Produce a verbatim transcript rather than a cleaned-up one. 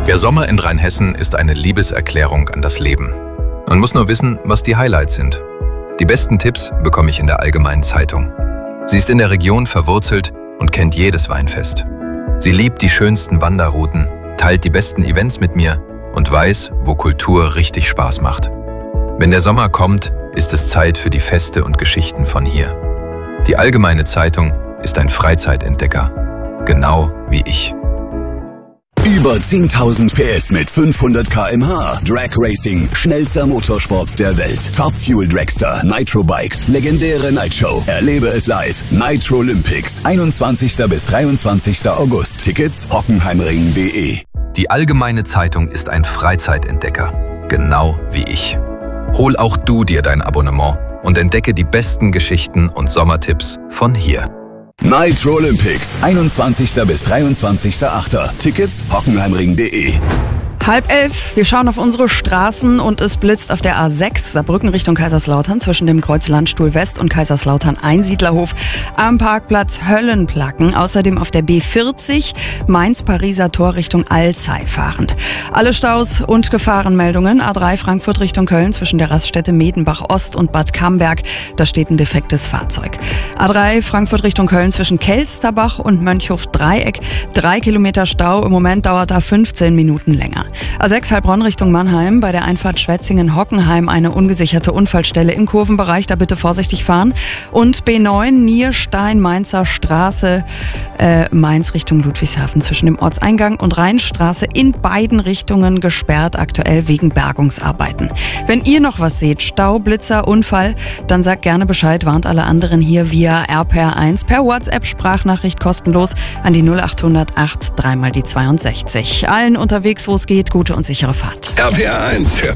Der Sommer in Rheinhessen ist eine Liebeserklärung an das Leben. Man muss nur wissen, was die Highlights sind. Die besten Tipps bekomme ich in der Allgemeinen Zeitung. Sie ist in der Region verwurzelt und kennt jedes Weinfest. Sie liebt die schönsten Wanderrouten, teilt die besten Events mit mir und weiß, wo Kultur richtig Spaß macht. Wenn der Sommer kommt, ist es Zeit für die Feste und Geschichten von hier. Die Allgemeine Zeitung ist ein Freizeitentdecker, genau wie ich. Über zehntausend P S mit fünfhundert Kilometer pro Stunde. Drag Racing, schnellster Motorsport der Welt. Top Fuel Dragster, Nitro Bikes, legendäre Nightshow. Erlebe es live. Nitro Olympics, einundzwanzigster bis dreiundzwanzigster August. Tickets hockenheimring punkt de. Die Allgemeine Zeitung ist ein Freizeitentdecker, genau wie ich. Hol auch du dir dein Abonnement und entdecke die besten Geschichten und Sommertipps von hier. Nitro Olympics, einundzwanzigster bis dreiundzwanzigster achter Tickets hockenheimring punkt de. Halb elf, wir schauen auf unsere Straßen und es blitzt auf der A sechs Saarbrücken Richtung Kaiserslautern zwischen dem Kreuz Landstuhl West und Kaiserslautern Einsiedlerhof am Parkplatz Höllenplacken. Außerdem auf der B vierzig Mainz-Pariser Tor Richtung Alzey fahrend. Alle Staus und Gefahrenmeldungen. A drei Frankfurt Richtung Köln zwischen der Raststätte Medenbach Ost und Bad Camberg. Da steht ein defektes Fahrzeug. A drei Frankfurt Richtung Köln zwischen Kelsterbach und Mönchhof-Dreieck. Drei Kilometer Stau. Im Moment dauert da fünfzehn Minuten länger. A sechs Heilbronn Richtung Mannheim, bei der Einfahrt Schwetzingen-Hockenheim eine ungesicherte Unfallstelle im Kurvenbereich, da bitte vorsichtig fahren. Und B neun Nierstein-Mainzer Straße, äh, Mainz Richtung Ludwigshafen zwischen dem Ortseingang und Rheinstraße in beiden Richtungen gesperrt, aktuell wegen Bergungsarbeiten. Wenn ihr noch was seht, Stau, Blitzer, Unfall, dann sagt gerne Bescheid, warnt alle anderen hier via R P R eins per WhatsApp-Sprachnachricht kostenlos an die null acht null null acht drei mal die zweiundsechzig. Allen unterwegs, wo es geht, gute und sichere Fahrt. R P R eins hört